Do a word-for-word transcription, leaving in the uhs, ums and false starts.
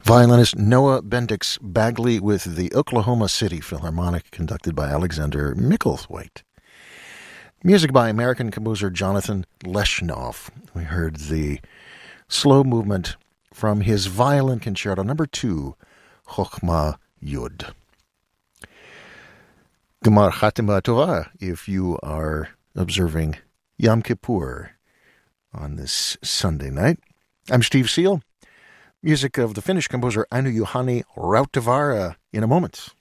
Violinist Noah Bendix Bagley with the Oklahoma City Philharmonic, conducted by Alexander Micklethwaite. Music by American composer Jonathan Leshnoff. We heard the slow movement from his Violin Concerto number two, Chochma Yud. Gemar Chatima Tova, if you are observing Yom Kippur on this Sunday night. I'm Steve Seal. Music of the Finnish composer Ainu Juhani Rautavaara in a moment.